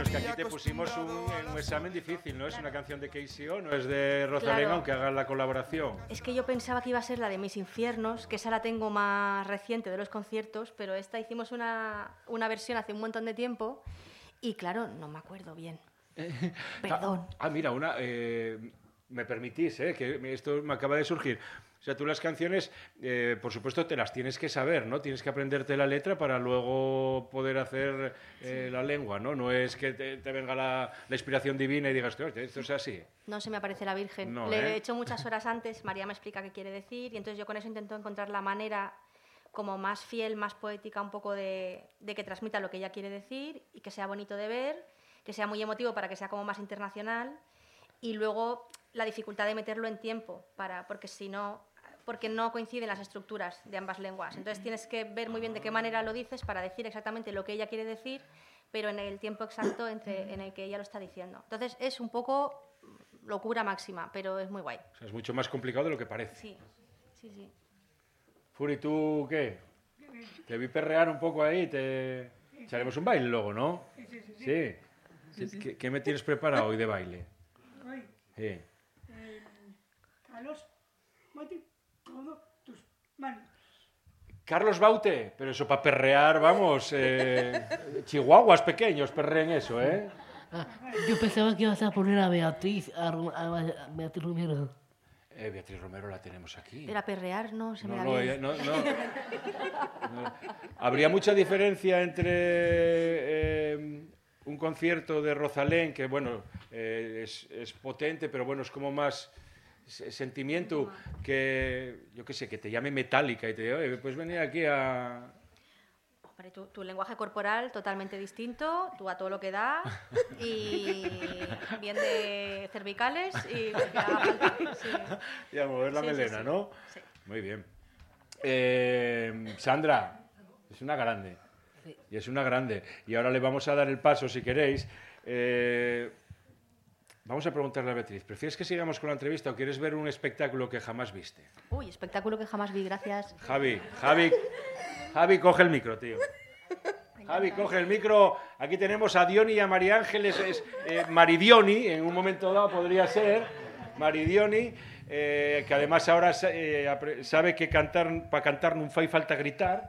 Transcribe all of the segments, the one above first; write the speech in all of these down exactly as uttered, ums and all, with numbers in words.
que aquí te pusimos un, un examen difícil, ¿no? Es una canción de K C O, no es de Rosalén, claro, aunque hagan la colaboración. Es que yo pensaba que iba a ser la de Mis Infiernos, que esa la tengo más reciente de los conciertos, pero esta hicimos una, una versión hace un montón de tiempo y, claro, no me acuerdo bien. Perdón. Ah, ah, mira, una... Eh, me permitís, ¿eh? Que esto me acaba de surgir. O sea, tú las canciones, eh, por supuesto, te las tienes que saber, ¿no? Tienes que aprenderte la letra para luego poder hacer eh, sí. la lengua, ¿no? No es que te, te venga la, la inspiración divina y digas, esto es así. No se me aparece la Virgen. No, Le ¿eh? he hecho muchas horas antes, María me explica qué quiere decir, y entonces yo con eso intento encontrar la manera como más fiel, más poética, un poco de, de que transmita lo que ella quiere decir y que sea bonito de ver, que sea muy emotivo para que sea como más internacional, y luego la dificultad de meterlo en tiempo, para, porque si no... porque no coinciden las estructuras de ambas lenguas. Entonces tienes que ver muy bien de qué manera lo dices para decir exactamente lo que ella quiere decir, pero en el tiempo exacto entre, en el que ella lo está diciendo. Entonces es un poco locura máxima, pero es muy guay. O sea, es mucho más complicado de lo que parece. Sí, sí, sí. Furi, ¿tú qué? Te vi perrear un poco ahí, te echaremos un baile luego, ¿no? Sí, sí, sí. ¿Sí? sí, sí. ¿Qué, ¿Qué me tienes preparado hoy de baile? Hoy, Sí. eh, Carlos, mate todo tus manos. Carlos Baute, pero eso para perrear, vamos, eh, chihuahuas pequeños perreen eso, ¿eh? Ah, yo pensaba que ibas a poner a Beatriz, a, a, a Beatriz Romero. Eh, Beatriz Romero la tenemos aquí. Era perrear, no se me no, da no, bien. ella, no, no, no. Habría mucha diferencia entre eh, un concierto de Rosalén, que bueno, eh, es, es potente, pero bueno, es como más sentimiento, que yo qué sé, que te llame Metallica y te diga, oye, pues venir aquí a... Hombre, tu, tu lenguaje corporal totalmente distinto, tú a todo lo que da, y bien de cervicales y lo que haga falta. Sí. Y a mover la Sí, melena, sí, sí. ¿no? Sí. Muy bien. Eh, Sandra, es una grande. Sí. Y es una grande. Y ahora le vamos a dar el paso, si queréis. Eh, vamos a preguntarle a Beatriz, ¿prefieres que sigamos con la entrevista o quieres ver un espectáculo que jamás viste? Uy, espectáculo que jamás vi, gracias. Javi, Javi, Javi, coge el micro, tío. Javi, coge el micro. Aquí tenemos a Diony y a María Ángeles. Es, eh, Maridiony, en un momento dado podría ser. Maridiony, eh, que además ahora eh, sabe que cantar, para cantar no fai falta gritar.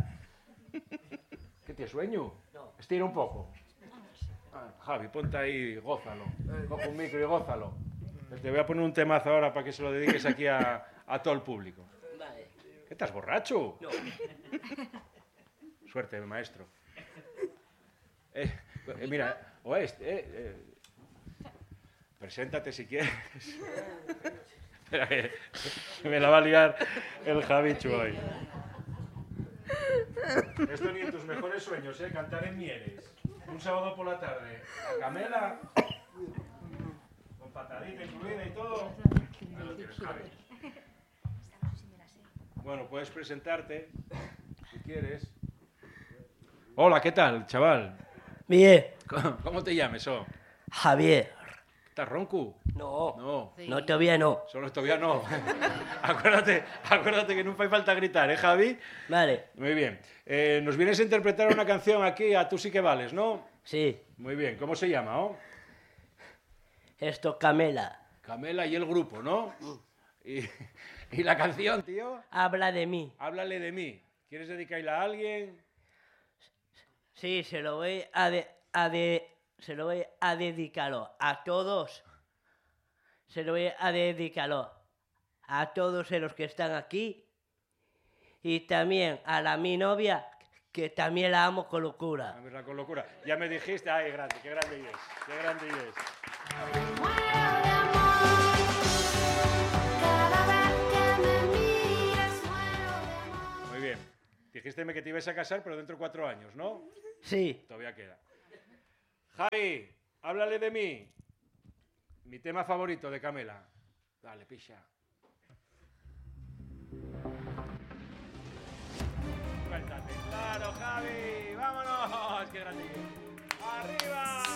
¿Qué tienes sueño? No. Estira un poco. Ah, Javi, ponte ahí, gózalo. Coge un micro y gózalo. Te voy a poner un temazo ahora para que se lo dediques aquí a, a todo el público. Vale. ¿Qué estás borracho? No. Suerte, maestro. Eh, eh, mira, o este, eh, eh, preséntate si quieres. Espera, que, que me la va a liar el Javichu hoy. Esto ni en tus mejores sueños, ¿eh? Cantar en Mieres. Un sábado por la tarde. A Camela. Con patadita incluida y todo. Ahí lo tienes, Javi. Bueno, puedes presentarte si quieres. Hola, ¿qué tal, chaval? Bien, ¿Cómo te llames, oh? Javier. ¿Estás ronco? No, No, Sí. no, todavía no. solo todavía no. acuérdate, acuérdate que nunca hay falta gritar, ¿eh, Javi? Vale, Muy bien. Eh, nos vienes a interpretar una canción aquí a Tú sí que vales, ¿no? sí. Muy bien. ¿Cómo se llama, oh? Esto Camela. Camela y el grupo, ¿no? Y, y la canción, tío, Habla de mí. háblale de mí. ¿Quieres dedicarla a alguien? Sí, se lo voy a de, a de, se lo voy a dedicarlo a todos. Se lo voy a dedicarlo a todos los que están aquí y también a la mi novia, que también la amo con locura. A verla con locura. Ya me dijiste, ay, grande, qué grande es, qué grande es. Muero de amor, cada vez que me miras, muero de amor. Muy bien. Dijisteme que te ibas a casar, pero dentro de cuatro años, ¿no? Sí, Todavía queda. Javi, háblale de mí. Mi tema favorito de Camela. Dale, picha. Suéltate. Claro, Javi. Vámonos. Qué grande. Arriba.